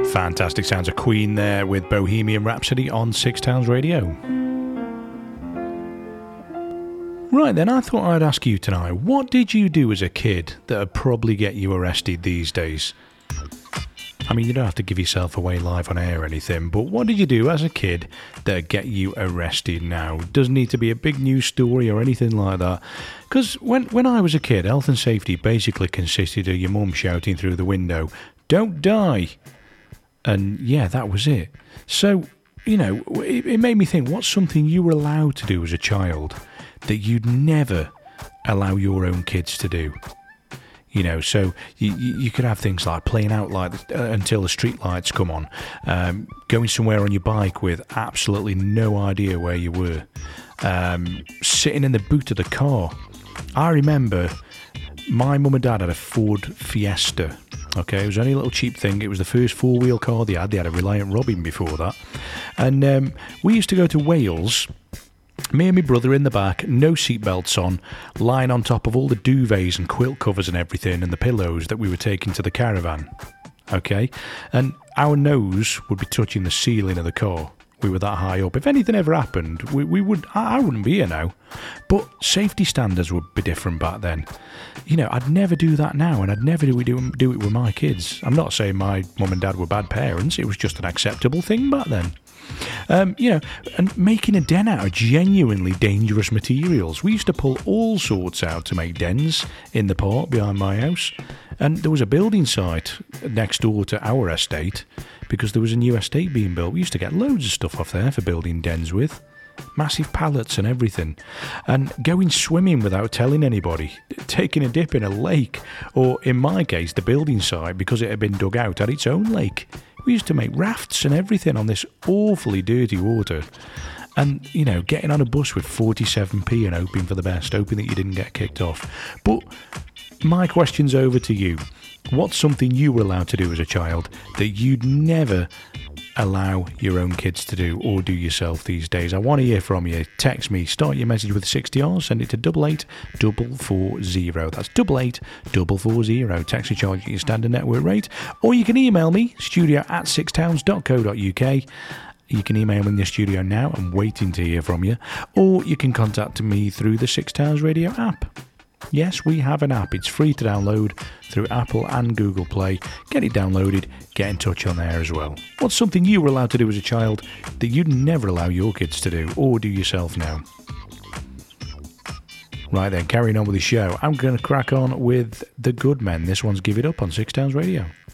Fantastic sounds of Queen there with Bohemian Rhapsody on Six Towns Radio. Right then, I thought I'd ask you tonight, what did you do as a kid that would probably get you arrested these days? I mean, you don't have to give yourself away live on air or anything, but what did you do as a kid that would get you arrested now? Doesn't need to be a big news story or anything like that. Because when I was a kid, health and safety basically consisted of your mum shouting through the window, "Don't die!" And yeah, that was it. So, you know, it made me think, what's something you were allowed to do as a child that you'd never allow your own kids to do? You know, so you could have things like playing out like until the street lights come on, going somewhere on your bike with absolutely no idea where you were, sitting in the boot of the car. I remember my mum and dad had a Ford Fiesta. Okay, it was only a little cheap thing. It was the first four-wheel car they had. They had a Reliant Robin before that. And we used to go to Wales, me and my brother in the back, no seatbelts on, lying on top of all the duvets and quilt covers and everything and the pillows that we were taking to the caravan. Okay? And our nose would be touching the ceiling of the car. We were that high up. If anything ever happened, I wouldn't be here now. But safety standards would be different back then. You know, I'd never do that now, and I'd never do it with my kids. I'm not saying my mum and dad were bad parents. It was just an acceptable thing back then. You know, and making a den out of genuinely dangerous materials. We used to pull all sorts out to make dens in the park behind my house. And there was a building site next door to our estate because there was a new estate being built. We used to get loads of stuff off there for building dens with. Massive pallets and everything. And going swimming without telling anybody. Taking a dip in a lake. Or, in my case, the building site, because it had been dug out, had its own lake. We used to make rafts and everything on this awfully dirty water. And, you know, getting on a bus with 47p and hoping for the best, hoping that you didn't get kicked off. But my question's over to you. What's something you were allowed to do as a child that you'd never allow your own kids to do or do yourself these days? I want to hear from you. Text me. Start your message with 60R. Send it to 88440. That's 88440. Text charge at your standard network rate. Or you can email me, studio@sixtowns.co.uk. You can email me in the studio now. I'm waiting to hear from you. Or you can contact me through the Six Towns Radio app. Yes, we have an app. It's free to download through Apple and Google Play. Get it downloaded, get in touch on there as well. What's something you were allowed to do as a child that you'd never allow your kids to do or do yourself now? Right then, carrying on with the show, I'm going to crack on with The Good Men. This one's Give It Up on Six Towns Radio.